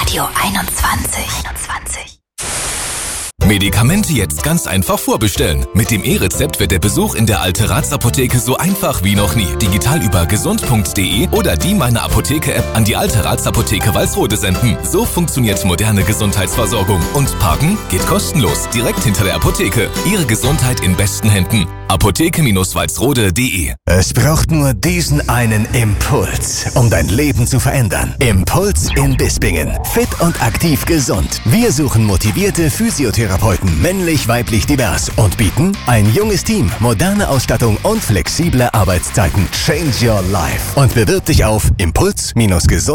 Radio 21. Medikamente jetzt ganz einfach vorbestellen. Mit dem E-Rezept wird der Besuch in der Alte-Rats-Apotheke so einfach wie noch nie. Digital über gesund.de oder die Meine Apotheke-App an die Alte-Rats-Apotheke Walsrode senden. So funktioniert moderne Gesundheitsversorgung. Und parken geht kostenlos, direkt hinter der Apotheke. Ihre Gesundheit in besten Händen. Apotheke-walsrode.de. Es braucht nur diesen einen Impuls, um dein Leben zu verändern. Impuls in Bispingen. Fit und aktiv gesund. Wir suchen motivierte Physiotherapeuten, männlich, weiblich, divers und bieten ein junges Team, moderne Ausstattung und flexible Arbeitszeiten. Change your life. Und bewirb dich auf impuls-gesund